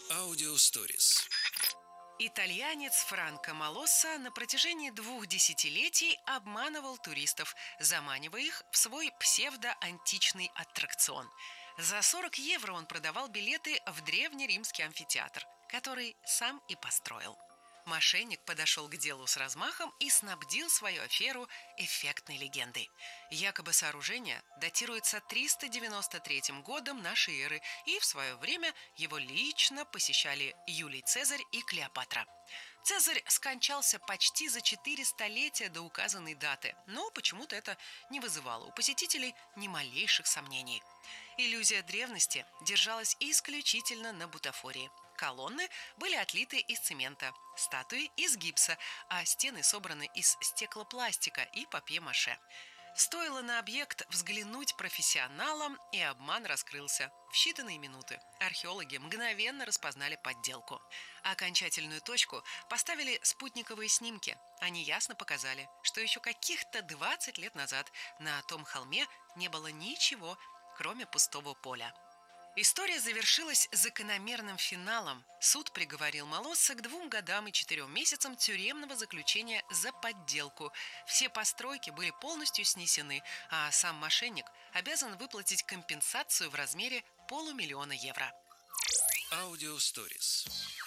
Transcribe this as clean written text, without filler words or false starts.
Аудиосторис. Итальянец Франко Малосса на протяжении 2 десятилетий обманывал туристов, заманивая их в свой псевдоантичный аттракцион. За 40 евро он продавал билеты в древнеримский амфитеатр, который сам и построил. Мошенник подошел к делу с размахом и снабдил свою аферу эффектной легендой. Якобы сооружение датируется 393 годом нашей эры, и в свое время его лично посещали Юлий Цезарь и Клеопатра. Цезарь скончался почти за 4 столетия до указанной даты, но почему-то это не вызывало у посетителей ни малейших сомнений. Иллюзия древности держалась исключительно на бутафории. Колонны были отлиты из цемента, статуи из гипса, а стены собраны из стеклопластика и папье-маше. Стоило на объект взглянуть профессионалам, и обман раскрылся. В считанные минуты археологи мгновенно распознали подделку. Окончательную точку поставили спутниковые снимки. Они ясно показали, что еще каких-то 20 лет назад на том холме не было ничего, кроме пустого поля. История завершилась закономерным финалом. Суд приговорил Малосса к 2 годам и 4 месяцам тюремного заключения за подделку. Все постройки были полностью снесены, а сам мошенник обязан выплатить компенсацию в размере 500 000 евро. Аудиосторис.